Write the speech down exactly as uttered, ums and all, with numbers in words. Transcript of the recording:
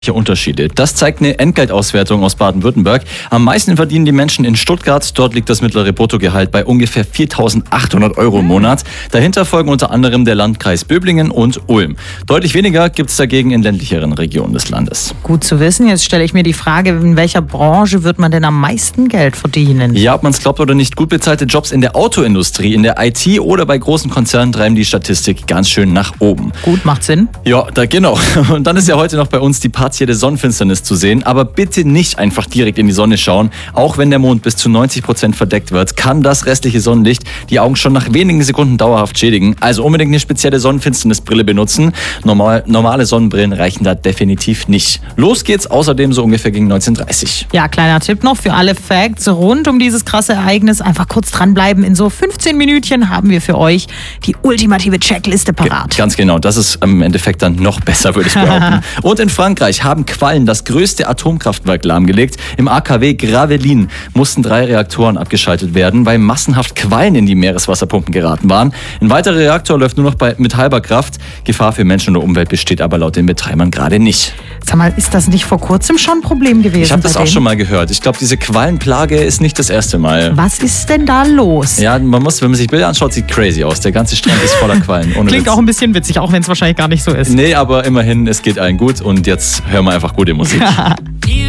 Unterschiede. Das zeigt eine Entgeltauswertung aus Baden-Württemberg. Am meisten verdienen die Menschen in Stuttgart. Dort liegt das mittlere Bruttogehalt bei ungefähr viertausendachthundert Euro im Monat. Dahinter folgen unter anderem der Landkreis Böblingen und Ulm. Deutlich weniger gibt es dagegen in ländlicheren Regionen des Landes. Gut zu wissen. Jetzt stelle ich mir die Frage, in welcher Branche wird man denn am meisten Geld verdienen? Ja, ob man es glaubt oder nicht, gut bezahlte Jobs in der Autoindustrie, in der I T oder bei großen Konzernen treiben die Statistik ganz schön nach oben. Gut, macht Sinn. Ja, da genau. Und dann ist ja heute noch bei uns die partielle Sonnenfinsternis zu sehen. Aber bitte nicht einfach direkt in die Sonne schauen. Auch wenn der Mond bis zu neunzig Prozent verdeckt wird, kann das restliche Sonnenlicht die Augen schon nach wenigen Sekunden dauerhaft schädigen. Also unbedingt eine spezielle Sonnenfinsternisbrille benutzen. Normal, normale Sonnenbrillen reichen da definitiv nicht. Los geht's außerdem so ungefähr gegen neunzehn Uhr dreißig. Ja, kleiner Tipp noch für alle Facts rund um dieses krasse Ereignis. Einfach kurz dranbleiben. In so fünfzehn Minütchen haben wir für euch die ultimative Checkliste parat. Ge- ganz genau. Das ist im Endeffekt dann noch besser, würde ich behaupten. Und in Frankreich haben Quallen das größte Atomkraftwerk lahmgelegt. Im A K W Gravelines mussten drei Reaktoren abgeschaltet werden, weil massenhaft Quallen in die Meereswasserpumpen geraten waren. Ein weiterer Reaktor läuft nur noch bei, mit halber Kraft. Gefahr für Menschen und Umwelt besteht aber laut den Betreibern gerade nicht. Sag mal, ist das nicht vor kurzem schon ein Problem gewesen? Ich habe das auch schon mal gehört. Ich glaube, diese Quallenplage ist nicht das erste Mal. Was ist denn da los? Ja, man muss, wenn man sich Bilder anschaut, sieht crazy aus. Der ganze Strand ist voller Quallen. Ohne Klingt Witz. auch ein bisschen witzig, auch wenn es wahrscheinlich gar nicht so ist. Nee, aber immerhin, es geht allen gut und jetzt hören wir einfach gute Musik.